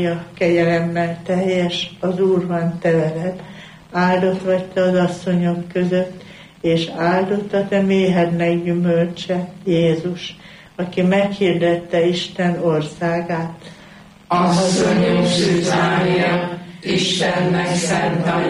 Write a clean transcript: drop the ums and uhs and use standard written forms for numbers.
Kegyelemmel teljes, az Úr van te veled. Áldott vagy te az asszonyok között, és áldott a te méhednek gyümölcse, Jézus, aki meghirdette Isten országát. Asszonyom Szűz Mária, Istennek szent